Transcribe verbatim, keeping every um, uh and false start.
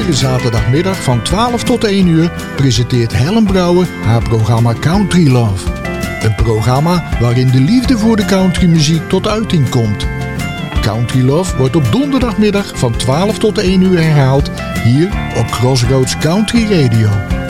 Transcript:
Iedere zaterdagmiddag van twaalf tot één uur presenteert Helen Brouwer haar programma Country Love. Een programma waarin de liefde voor de countrymuziek tot uiting komt. Country Love wordt op donderdagmiddag van twaalf tot één uur herhaald hier op Crossroads Country Radio.